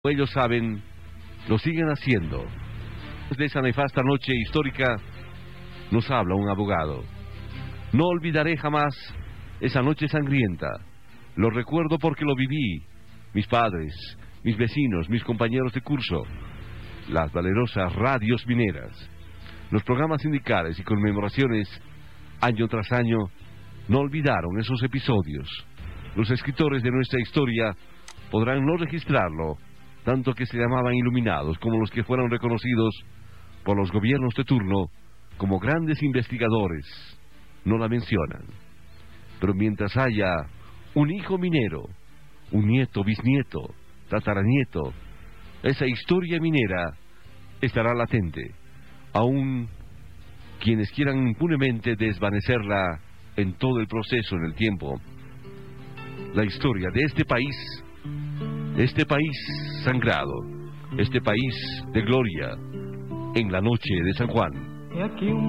Ellos saben, lo siguen haciendo. De esa nefasta noche histórica nos habla un abogado. No olvidaré jamás esa noche sangrienta. Lo recuerdo porque lo viví. Mis padres, mis vecinos, mis compañeros de curso, las valerosas radios mineras, los programas sindicales y conmemoraciones, año tras año, no olvidaron esos episodios. Los escritores de nuestra historia podrán no registrarlo, tanto que se llamaban iluminados como los que fueron reconocidos por los gobiernos de turno como grandes investigadores, no la mencionan. Pero mientras haya un hijo minero, un nieto, bisnieto, tataranieto, esa historia minera estará latente, aun quienes quieran impunemente desvanecerla en todo el proceso, en el tiempo. La historia de este país sangrado, este país de gloria, en la noche de San Juan.